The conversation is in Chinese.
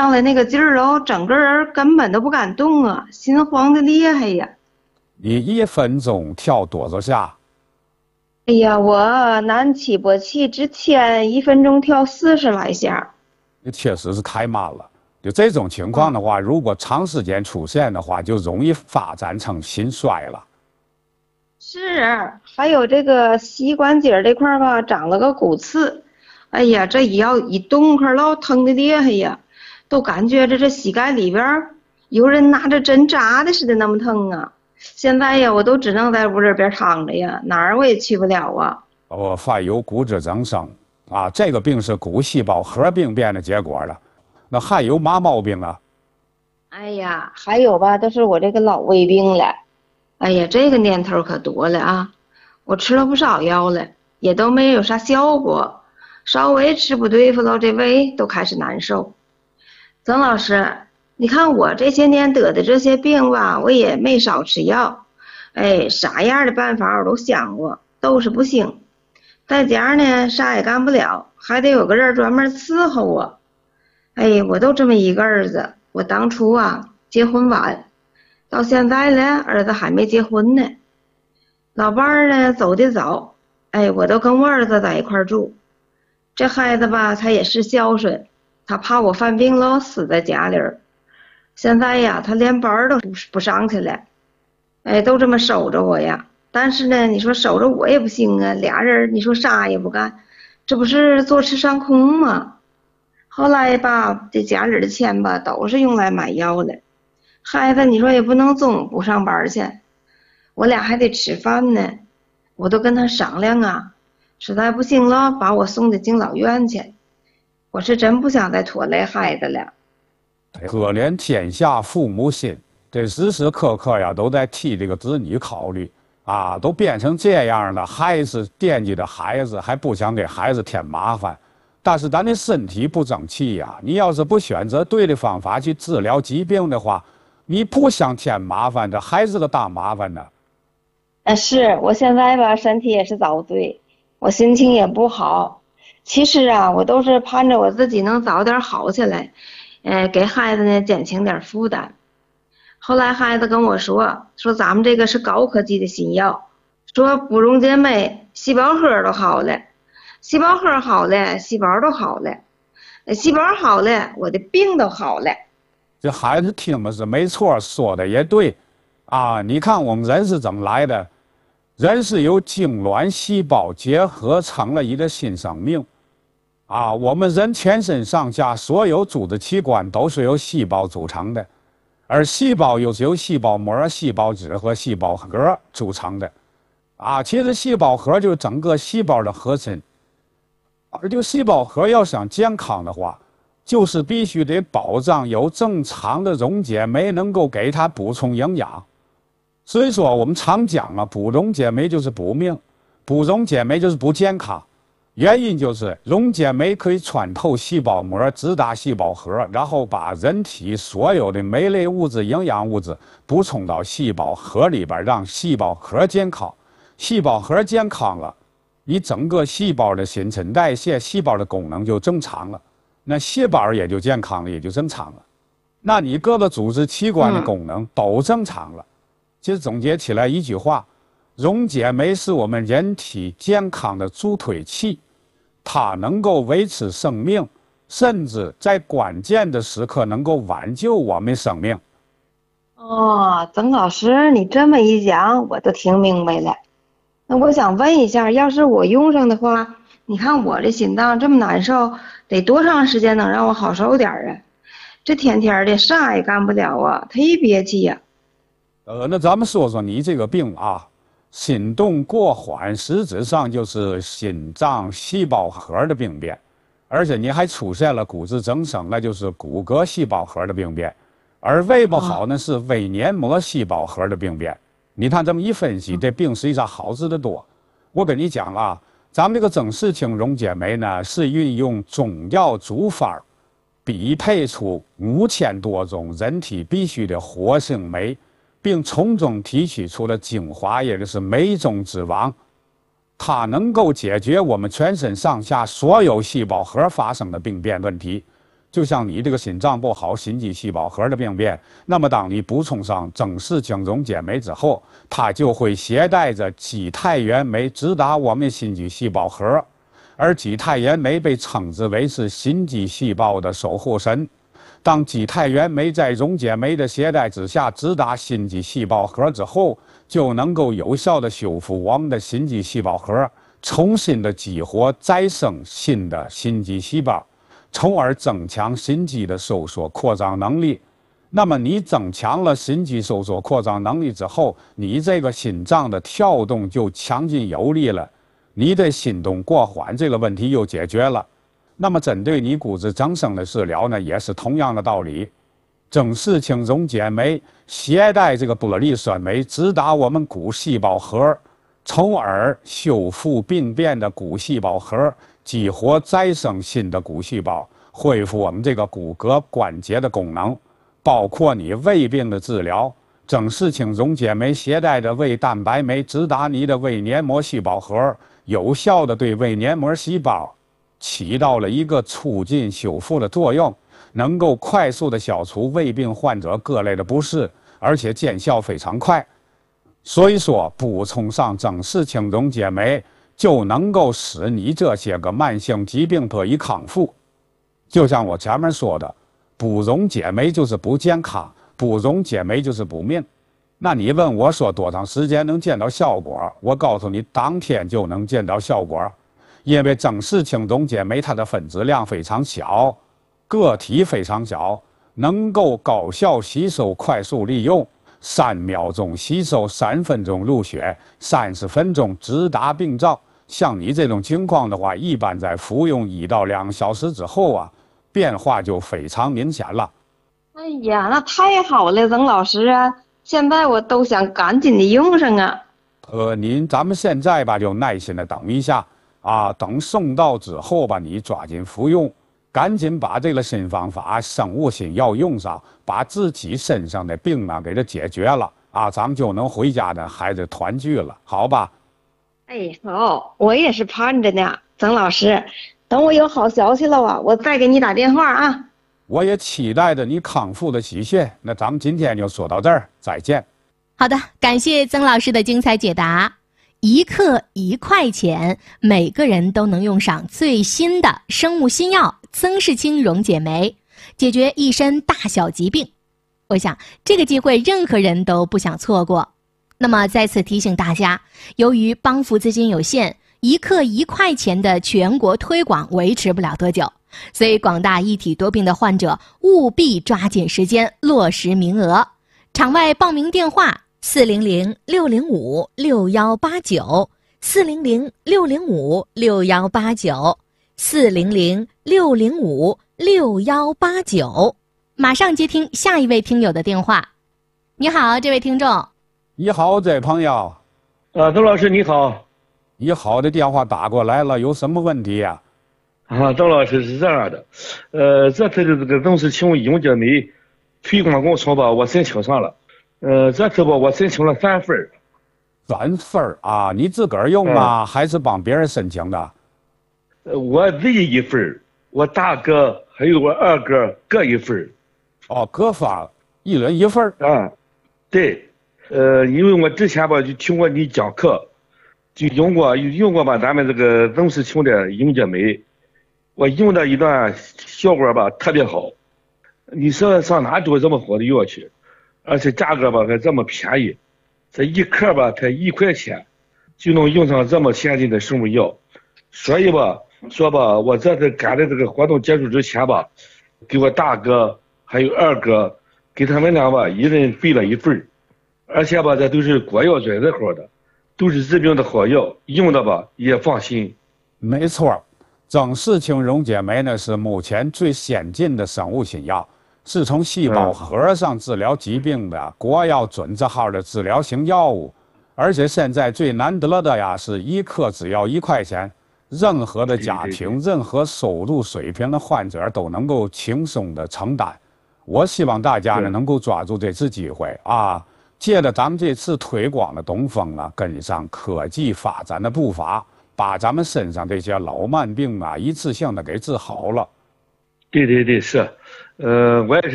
上来那个劲儿哦，整个人根本都不敢动啊，心慌的厉害呀。 你1分钟跳多少下？ 哎呀，我拿起搏器之前1分钟跳40来下。 你确实是太慢了。就这种情况的话，如果长时间出现的话，就容易发展成心衰了。 是，还有这个膝关节这块吧，长了个骨刺。哎呀，这要一动可老疼的厉害呀，都感觉这膝盖里边有人拿着针扎的似的，那么疼啊！现在呀，我都只能在屋里边躺着呀，哪儿我也去不了啊。 患有骨质增生啊，这个病是骨细胞核病变的结果了。那还有嘛毛病啊？ 哎呀，还有吧，都是我这个老胃病了。哎呀，这个年头可多了啊！我吃了不少药了，也都没有啥效果。稍微吃不对付了，这胃都开始难受。曾老师，你看我这些年得的这些病吧，我也没少吃药。哎，啥样的办法我都想过，都是不行。在家呢，啥也干不了，还得有个人专门伺候我。哎，我都这么一个儿子，我当初啊结婚晚，到现在呢，儿子还没结婚呢。老伴儿呢走得早，哎，我都跟我儿子在一块住。这孩子吧，他也是孝顺，他怕我犯病了死在家里儿。现在呀，他连班都不上去了，哎，都这么守着我呀。但是呢，你说守着我也不行啊，俩人你说啥也不干，这不是坐吃山空吗？后来吧，这家里的钱吧，都是用来买药的。孩子，你说也不能总不上班去，我俩还得吃饭呢。我都跟他商量啊，实在不行了，把我送进敬老院去。我是真不想再拖累孩子了。 可怜天下父母心，这时时刻刻呀都在替这个子女考虑啊，都变成这样了，还是惦记着孩子，还不想给孩子添麻烦。但是咱的身体不争气呀，你要是不选择对的方法去治疗疾病的话，你不想添麻烦，这还是个大麻烦呢。 是我现在吧，身体也是遭罪，我心情也不好。其实啊，我都是盼着我自己能早点好起来，给孩子呢减轻点负担。后来孩子跟我说咱们这个是高科技的新药，说不溶解酶，细胞核都好了，细胞核好了，细胞都好了，细胞好了，我的病都好了。 这孩子听的是没错，说的也对，啊，你看我们人是怎么来的？人是由精卵细胞结合成了一个新生命，啊，我们人全身上下所有组织器官都是由细胞组成的，而细胞又是由细胞膜、细胞质和细胞核组成的，啊，其实细胞核就是整个细胞的核心，而这个细胞核要想健康的话，就是必须得保障有正常的溶解酶能够给它补充营养。所以说我们常讲啊，不溶解酶就是补命，不溶解酶就是不健康。原因就是溶解酶可以穿透细胞膜，直达细胞核，然后把人体所有的酶类物质、营养物质补充到细胞核里边，让细胞核健康。细胞核健康了，你整个细胞的新陈代谢、细胞的功能就正常了，那细胞也就健康了，也就正常了。那你各个组织器官的功能都正常了。其实总结起来一句话，溶解酶是我们人体健康的助推器，它能够维持生命，甚至在关键的时刻能够挽救我们生命。 哦，曾老师，你这么一讲，我都听明白了。那我想问一下，要是我用上的话，你看我这心脏这么难受，得多长时间能让我好受点啊？这天天的啥也干不了啊，忒憋气呀。 那咱们说说你这个病啊，心动过缓，实质上就是心脏细胞核的病变，而且你还出现了骨质增生，那就是骨骼细胞核的病变，而胃不好呢是胃黏膜细胞核的病变。你看这么一分析，这病实际上好治得多。我跟你讲啊，咱们这个增视氢溶解酶呢，是运用中药组方比配出5000多种人体必需的活性酶，并从中提取出了精华，也就是酶中之王。它能够解决我们全身上下所有细胞核发生的病变问题。 就像你这个心脏不好、心肌细胞核的病变，那么当你补充上正式精溶解酶之后，它就会携带着基肽原酶直达我们心肌细胞核，而基肽原酶被称之为是心肌细胞的守护神。当基肽原酶在溶解酶的携带之下直达心肌细胞核之后，就能够有效的修复我们的心肌细胞核，重新的激活再生新的心肌细胞，从而增强心肌的收缩扩张能力。那么你增强了心肌收缩扩张能力之后，你这个心脏的跳动就强劲有力了，你的心动过缓这个问题又解决了。那么针对你骨质增生的治疗呢，也是同样的道理。正式氢溶解酶携带这个玻璃酸酶直达我们骨细胞核，从而修复病变的骨细胞核，激活再生新的骨细胞，恢复我们这个骨骼关节的功能。包括你胃病的治疗，正式氢溶解酶携带的胃蛋白酶直达你的胃黏膜细胞核，有效的对胃黏膜细胞起到了一个促进修复的作用，能够快速的消除胃病患者各类的不适，而且见效非常快。所以说，补充上正式氢溶解酶就能够使你这些个慢性疾病得以康复。就像我前面说的，不溶解酶就是不健康，不溶解酶就是不命。那你问我说多长时间能见到效果？我告诉你，当天就能见到效果。因为正式氢溶解酶它的分子量非常小，个体非常小，能够高效吸收、快速利用，3秒钟吸收，3分钟入血，30分钟直达病灶。像你这种情况的话，一般在服用1到2小时之后啊，变化就非常明显了。 哎呀，那太好了，曾老师啊！现在我都想赶紧的用上啊。 咱们现在吧，就耐心的等一下啊，等送到之后吧，你抓紧服用，赶紧把这个新方法、生物新药用上，把自己身上的病呢给它解决了啊，咱们就能回家的孩子团聚了，好吧？ 哎，好，我也是盼着呢，曾老师，等我有好消息了啊，我再给你打电话啊。 我也期待着你康复的喜讯。那咱们今天就说到这儿，再见。 好的，感谢曾老师的精彩解答。1克1块钱，每个人都能用上最新的生物新药曾氏氢溶解酶，解决一身大小疾病。我想这个机会任何人都不想错过。那么再次提醒大家，由于帮扶资金有限，1克1块钱的全国推广维持不了多久，所以广大一体多病的患者务必抓紧时间落实名额。场外报名电话400-605-6189，400-605-6189，马上接听下一位听友的电话。你好，这位听众。 你好，这位朋友。 曾老师你好。 你好，的电话打过来了，有什么问题呀？ 曾老师是这样的，这次的这个正式氢溶解酶推广工程吧，我申请上了。这次吧，我申请了3份。 3份啊？你自个儿用吗？还是帮别人申请的？ 我自己1份，我大哥还有我二哥各1份。 哦，各发1人1份啊？对。因为我之前吧就听过你讲课，就用过吧咱们这个正式氢的溶解酶，我用的一段效果吧特别好。你说上哪找这么好的药去？而且价格吧还这么便宜，这1克吧才1块钱，就能用上这么先进的生物药。所以吧说吧，我这次赶在这个活动结束之前吧，给我大哥还有二哥，给他们俩吧1人备了1份。而且吧，这都是国药准字号的，都是治病的好药，用的吧也放心。 没错，正式氢溶解酶呢是目前最先进的生物新药，是从细胞核上治疗疾病的国药准字号的治疗型药物。而且现在最难得的呀是1克只要1块钱，任何的家庭、任何收入水平的患者都能够轻松的承担。我希望大家呢能够抓住这次机会啊！借着咱们这次推广的东风呢，跟上科技发展的步伐，把咱们身上这些老慢病啊一次性的给治好了。 对对对，是，我也是。